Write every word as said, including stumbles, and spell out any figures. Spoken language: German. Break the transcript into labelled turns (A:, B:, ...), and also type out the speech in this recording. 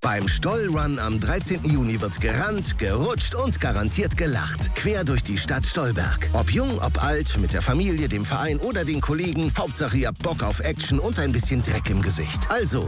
A: Beim Stollrun am dreizehnten Juni wird gerannt, gerutscht und garantiert gelacht. Quer durch die Stadt Stolberg. Ob jung, ob alt, mit der Familie, dem Verein oder den Kollegen. Hauptsache ihr habt Bock auf Action und ein bisschen Dreck im Gesicht. Also,